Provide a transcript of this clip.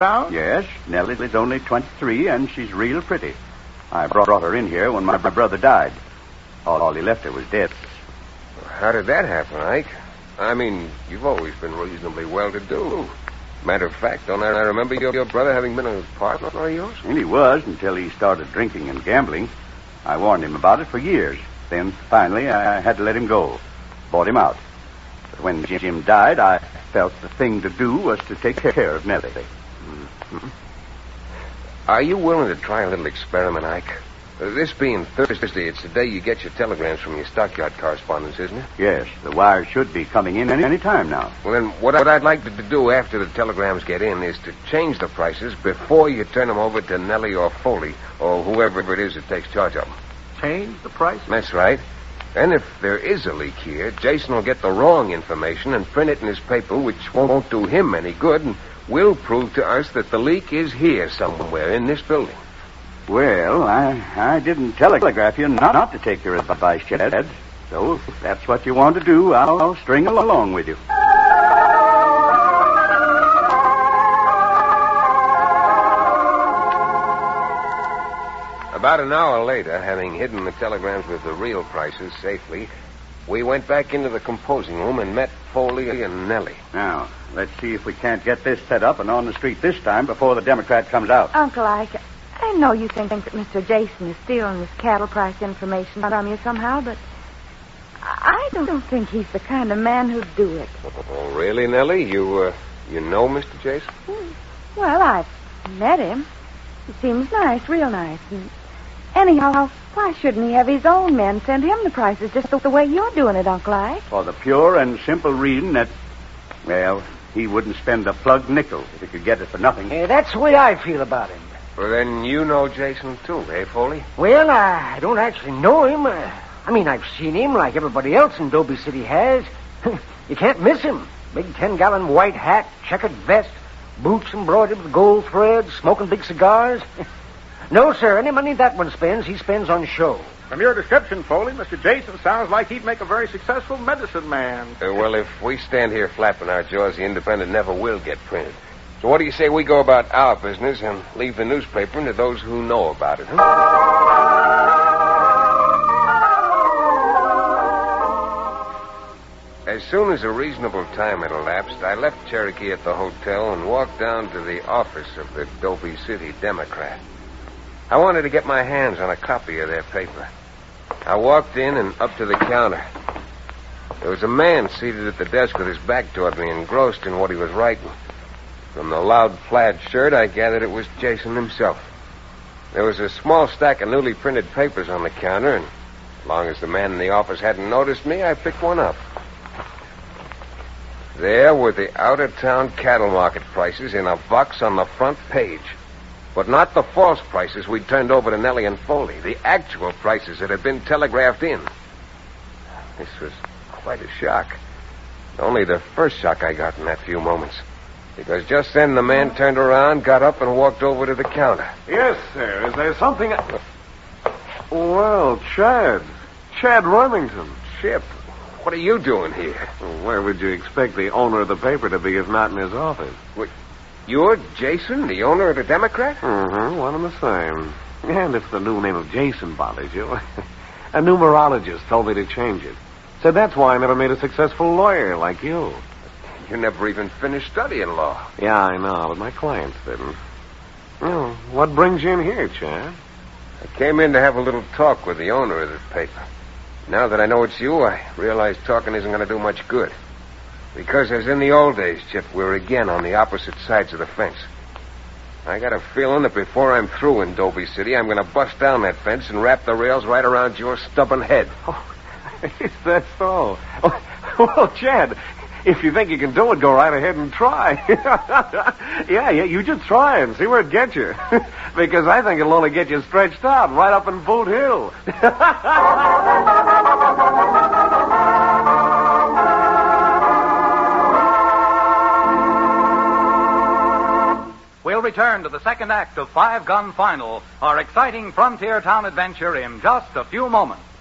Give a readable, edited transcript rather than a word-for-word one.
around? Yes, Nellie's only 23, and she's real pretty. I brought her in here when my brother died. All he left her was dead. How did that happen, Ike? I mean, you've always been reasonably well-to-do. Matter of fact, don't I remember your brother having been a partner of yours? And he was until he started drinking and gambling. I warned him about it for years. Then, finally, I had to let him go. Bought him out. But when Jim died, I felt the thing to do was to take care of Nellie. Mm-hmm. Are you willing to try a little experiment, Ike? This being Thursday, it's the day you get your telegrams from your stockyard correspondents, isn't it? Yes, the wires should be coming in any time now. Well, then, what I'd like to do after the telegrams get in is to change the prices before you turn them over to Nellie or Foley, or whoever it is that takes charge of them. Change the price? That's right. And if there is a leak here, Jason will get the wrong information and print it in his paper, which won't do him any good, and will prove to us that the leak is here somewhere in this building. Well, I didn't telegraph you not to take your advice, Chad. So if that's what you want to do, I'll string along with you. About an hour later, having hidden the telegrams with the real prices safely, we went back into the composing room and met Foley and Nellie. Now, let's see if we can't get this set up and on the street this time before the Democrat comes out. Uncle Ike, I know you think that Mr. Jason is stealing this cattle price information from you somehow, but I don't think he's the kind of man who'd do it. Oh, really, Nellie? You know Mr. Jason? Well, I've met him. He seems nice, real nice. And anyhow, why shouldn't he have his own men send him the prices just the way you're doing it, Uncle Ike? For the pure and simple reason that, well, he wouldn't spend a plugged nickel if he could get it for nothing. That's the way I feel about him. Well, then you know Jason, too, eh, Foley? Well, I don't actually know him. I mean, I've seen him like everybody else in Dobie City has. You can't miss him. Big 10-gallon white hat, checkered vest, boots embroidered with gold threads, smoking big cigars. No, sir, any money that one spends, he spends on show. From your description, Foley, Mr. Jason sounds like he'd make a very successful medicine man. Well, if we stand here flapping our jaws, the Independent never will get printed. So what do you say we go about our business and leave the newspaper to those who know about it, huh? As soon as a reasonable time had elapsed, I left Cherokee at the hotel and walked down to the office of the Dobie City Democrat. I wanted to get my hands on a copy of their paper. I walked in and up to the counter. There was a man seated at the desk with his back toward me, engrossed in what he was writing. From the loud plaid shirt, I gathered it was Jason himself. There was a small stack of newly printed papers on the counter, and as long as the man in the office hadn't noticed me, I picked one up. There were the out-of-town cattle market prices in a box on the front page. But not the false prices we'd turned over to Nellie and Foley. The actual prices that had been telegraphed in. This was quite a shock. Only the first shock I got in that few moments. Because just then the man turned around, got up, and walked over to the counter. Yes, sir. Is there something... Well, Chad Remington. Chip, what are you doing here? Where would you expect the owner of the paper to be if not in his office? What, you're Jason, the owner of the Democrat? Mm-hmm, one and the same. And if the new name of Jason bothers you, a numerologist told me to change it. Said that's why I never made a successful lawyer like you. You never even finished studying law. Yeah, I know, but my clients didn't. Well, what brings you in here, Chad? I came in to have a little talk with the owner of the paper. Now that I know it's you, I realize talking isn't going to do much good. Because as in the old days, Chip, we're again on the opposite sides of the fence. I got a feeling that before I'm through in Dobie City, I'm going to bust down that fence and wrap the rails right around your stubborn head. Oh, is that so? Well, Chad, if you think you can do it, go right ahead and try. Yeah, you just try and see where it gets you. Because I think it'll only get you stretched out right up in Boot Hill. We'll return to the second act of Five Gun Final, our exciting frontier town adventure, in just a few moments.